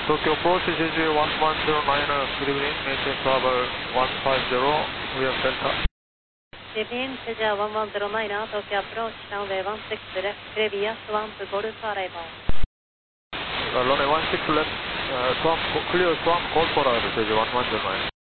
Tokyo approach Jeju 1109, good evening, maintain travel 150, we have Delta. Good evening, Jeju 1109, Tokyo approach, runway 16 left, previous swamp, Golf arrival. Runway 16 left, swamp, clear swamp, call for us, Jeju 1109.